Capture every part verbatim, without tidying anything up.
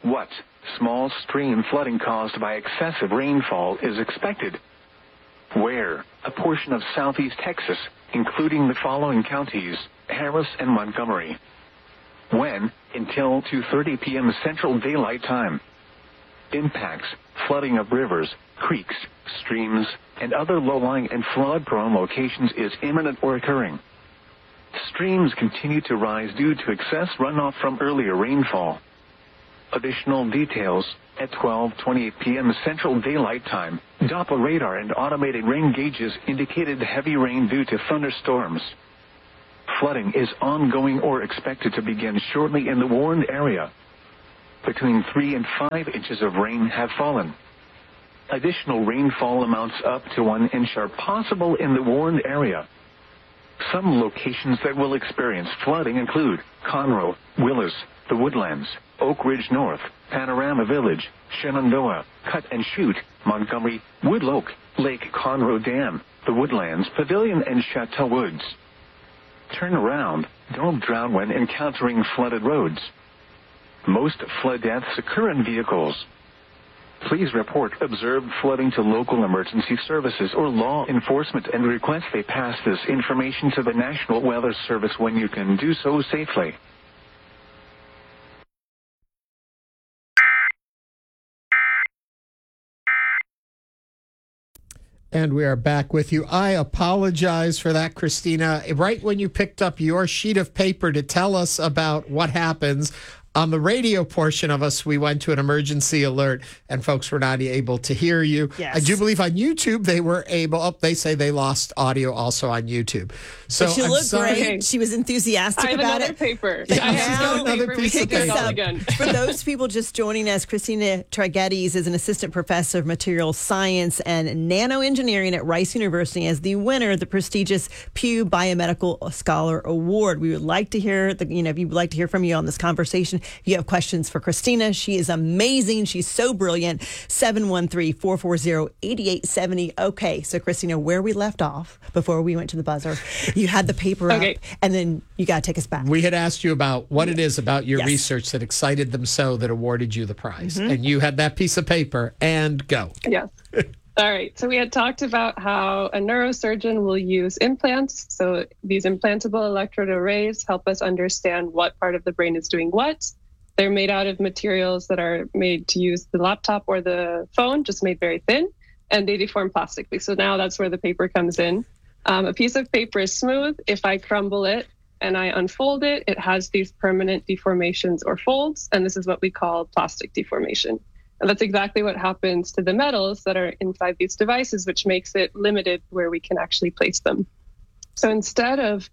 What small stream flooding caused by excessive rainfall is expected? Where? A portion of southeast Texas, including the following counties, Harris and Montgomery. When? Until two thirty p.m. Central Daylight Time. Impacts: flooding of rivers, creeks, streams, and other low-lying and flood-prone locations is imminent or occurring. Streams continue to rise due to excess runoff from earlier rainfall. Additional details: at twelve twenty-eight p.m. Central Daylight Time, Doppler radar and automated rain gauges indicated heavy rain due to thunderstorms. Flooding is ongoing or expected to begin shortly in the warned area. Between three and five inches of rain have fallen. Additional rainfall amounts up to one inch are possible in the warned area. Some locations that will experience flooding include Conroe, Willis, the Woodlands, Oak Ridge North, Panorama Village, Shenandoah, Cut and Shoot, Montgomery, Woodloke, Lake Conroe Dam, the Woodlands, Pavilion, and Chateau Woods. Turn around. Don't drown when encountering flooded roads. Most flood deaths occur in vehicles. Please report observed flooding to local emergency services or law enforcement and request they pass this information to the National Weather Service when you can do so safely. And we are back with you. I apologize for that, Christina. Right when you picked up your sheet of paper to tell us about what happens, on the radio portion of us, we went to an emergency alert, and folks were not able to hear you. Yes. I do believe on YouTube they were able. Oh, they say they lost audio also on YouTube. So she I'm looked sorry. great. She was enthusitic I have about another it. paper. Yeah, I have she's got another another paper. piece We of can paper. all again. For those people just joining us, Christina Tragedis is an assistant professor of materials science and nanoengineering at Rice University as the winner of the prestigious Pew Biomedical Scholar Award. We would like to hear the, you know, if you would like to hear from you on this conversation, if you have questions for Christina. She is amazing. She's so brilliant. seven one three, four four zero, eight eight seven zero. Okay, so Christina, where we left off before we went to the buzzer, you had the paper Okay. up, and then you got to take us back. We had asked you about what it is about your Yes. research that excited them so that awarded you the prize. Mm-hmm. And you had that piece of paper, and go. Yes. All right. So we had talked about how a neurosurgeon will use implants. So these implantable electrode arrays help us understand what part of the brain is doing what. They're made out of materials that are made to use the laptop or the phone, just made very thin, and they deform plastically. So now that's where the paper comes in. Um, a piece of paper is smooth. If I crumble it and I unfold it, it has these permanent deformations or folds, and this is what we call plastic deformation. And that's exactly what happens to the metals that are inside these devices, which makes it limited where we can actually place them. So instead of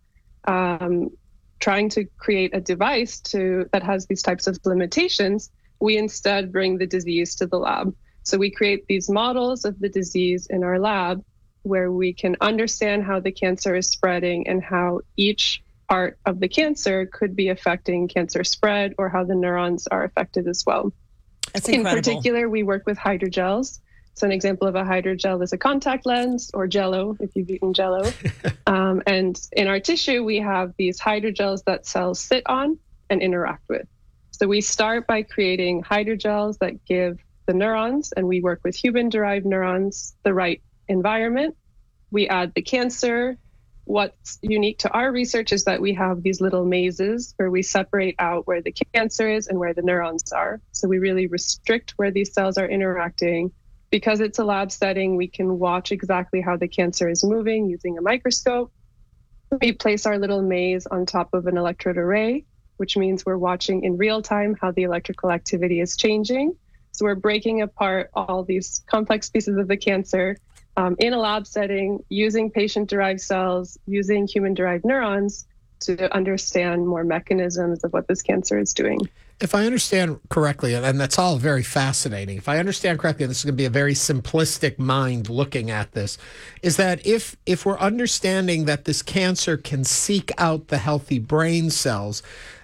um, trying to create a device to that has these types of limitations, we instead bring the disease to the lab. So we create these models of the disease in our lab where we can understand how the cancer is spreading and how each part of the cancer could be affecting cancer spread or how the neurons are affected as well. That's In incredible. particular, we work with hydrogels. So an example of a hydrogel is a contact lens or Jell-O, if you've eaten Jell-O. um, and in our tissue, we have these hydrogels that cells sit on and interact with. So we start by creating hydrogels that give the neurons, and we work with human-derived neurons, the right environment. We add the cancer. What's unique to our research is that we have these little mazes where we separate out where the cancer is and where the neurons are. So we really restrict where these cells are interacting. Because it's a lab setting, we can watch exactly how the cancer is moving using a microscope. We place our little maze on top of an electrode array, which means we're watching in real time how the electrical activity is changing. So we're breaking apart all these complex pieces of the cancer um, in a lab setting, using patient-derived cells, using human-derived neurons to understand more mechanisms of what this cancer is doing. If I understand correctly, and that's all very fascinating, if I understand correctly, this is going to be a very simplistic mind looking at this, is that if if we're understanding that this cancer can seek out the healthy brain cells,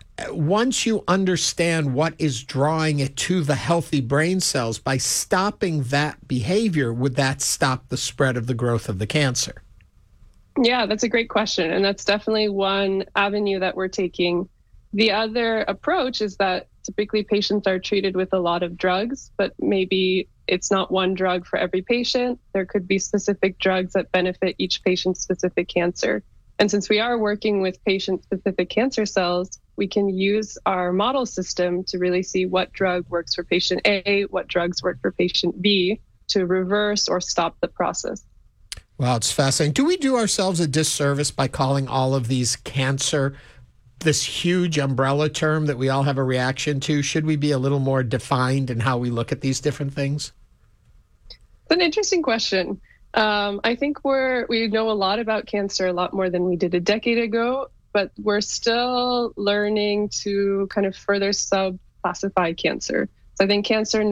once you understand what is drawing it to the healthy brain cells, by stopping that behavior, would that stop the spread of the growth of the cancer? Yeah, that's a great question. And that's definitely one avenue that we're taking. The other approach is that typically patients are treated with a lot of drugs, but maybe it's not one drug for every patient. There could be specific drugs that benefit each patient's specific cancer. And since we are working with patient-specific cancer cells, we can use our model system to really see what drug works for patient A, what drugs work for patient B, to reverse or stop the process. Wow, it's fascinating. Do we do ourselves a disservice by calling all of these cancer this huge umbrella term that we all have a reaction to? Should we be a little more defined in how we look at these different things? It's an interesting question. Um, I think we're we know a lot about cancer, a lot more than we did a decade ago, but we're still learning to kind of further sub-classify cancer. So I think cancer